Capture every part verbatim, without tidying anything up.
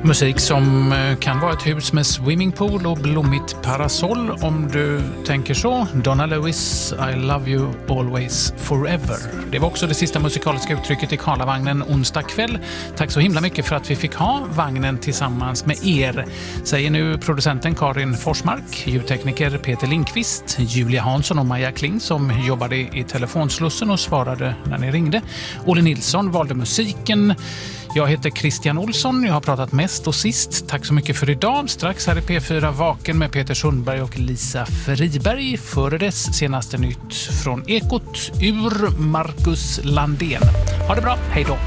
Musik som kan vara ett hus med swimmingpool och blommigt parasoll om du tänker så. Donna Lewis, I love you always forever. Det var också det sista musikaliska uttrycket i Karlavagnen onsdag kväll. Tack så himla mycket för att vi fick ha vagnen tillsammans med er, säger nu producenten Karin Forsmark, ljudtekniker Peter Lindqvist, Julia Hansson och Maja Kling som jobbade i telefonslussen och svarade när ni ringde. Olle Nilsson valde musiken. Jag heter Christian Olsson, jag har pratat mest och sist. Tack så mycket för idag. Strax här i P fyra Vaken med Peter Sundberg och Lisa Friberg. Före dess senaste nytt från Ekot ur Marcus Landén. Ha det bra, hej då.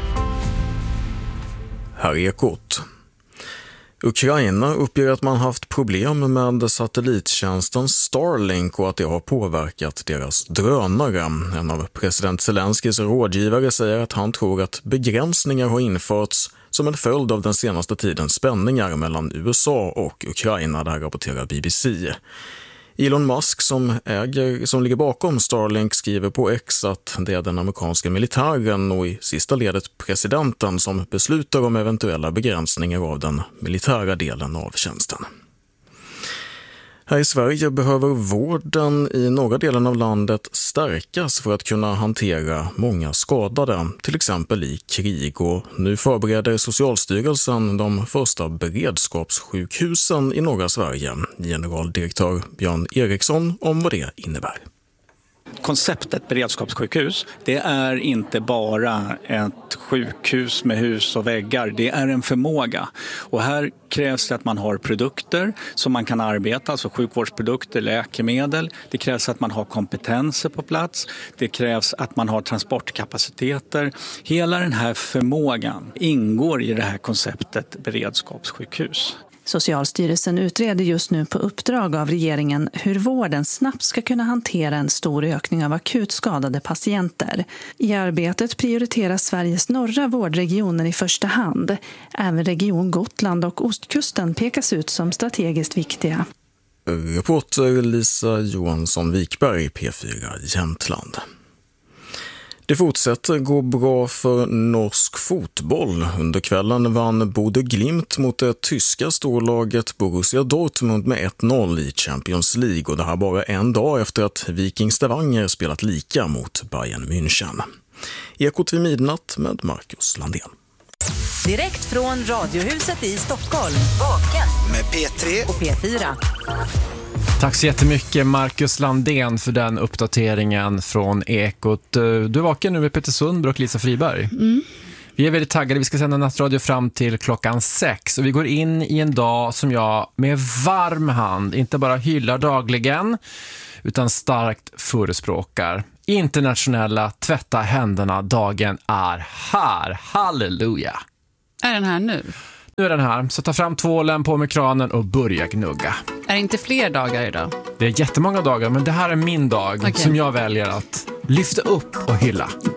Här är Ekot. Ukraina uppger att man haft problem med satellittjänsten Starlink och att det har påverkat deras drönare. En av president Zelenskis rådgivare säger att han tror att begränsningar har införts som en följd av den senaste tidens spänningar mellan U S A och Ukraina, där rapporterar B B C. Elon Musk som, äger, som ligger bakom Starlink skriver på X att det är den amerikanska militären och i sista ledet presidenten som beslutar om eventuella begränsningar av den militära delen av tjänsten. Här i Sverige behöver vården i norra delen av landet stärkas för att kunna hantera många skadade, till exempel i krig. Och nu förbereder Socialstyrelsen de första beredskapssjukhusen i norra Sverige. Generaldirektör Björn Eriksson om vad det innebär. Konceptet beredskapssjukhus, det är inte bara ett sjukhus med hus och väggar, det är en förmåga. Och här krävs det att man har produkter som man kan arbeta, alltså sjukvårdsprodukter, läkemedel. Det krävs att man har kompetenser på plats. Det krävs att man har transportkapaciteter. Hela den här förmågan ingår i det här konceptet beredskapssjukhus. Socialstyrelsen utreder just nu på uppdrag av regeringen hur vården snabbt ska kunna hantera en stor ökning av akut skadade patienter. I arbetet prioriteras Sveriges norra vårdregioner i första hand. Även region Gotland och ostkusten pekas ut som strategiskt viktiga. Reporter Lisa Johansson-Wikberg, P fyra Jämtland. Det fortsätter gå bra för norsk fotboll. Under kvällen vann Bodø Glimt mot det tyska storlaget Borussia Dortmund med ett noll i Champions League. Och det här bara en dag efter att Viking Stavanger spelat lika mot Bayern München. Ekot vid midnatt med Marcus Landén. Direkt från Radiohuset i Stockholm. Vaken med P tre och P fyra. Tack så jättemycket Marcus Landén för den uppdateringen från Ekot. Du är vaken nu med Peter Sundberg och Lisa Friberg. Mm. Vi är väldigt taggade. Vi ska sända nattradio fram till klockan sex. Och vi går in i en dag som jag med varm hand inte bara hyllar dagligen utan starkt förespråkar. Internationella tvätta händerna-dagen är här. Halleluja! Är den här nu? Nu är den här, så ta fram tvålen på med kranen och börja gnugga. Är det inte fler dagar idag? Det är jättemånga dagar, men det här är min dag okay. som jag väljer att lyfta upp och hylla.